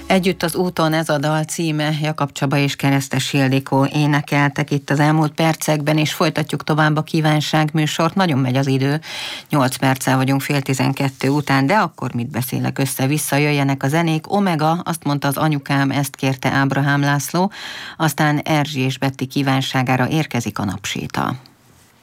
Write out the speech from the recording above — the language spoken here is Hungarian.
Együtt az úton, ez a dal címe. Jakab Csaba és Keresztes Ildikó énekeltek itt az elmúlt percekben, és folytatjuk tovább a kívánság műsort. Nagyon megy az idő, 8 perccel vagyunk 11:30 után, de akkor mit beszélek össze-vissza, jöjjenek a zenék. Omega, azt mondta az anyukám, ezt kérte Ábrahám László, aztán Erzsi és Betti kívánságára érkezik a napséta.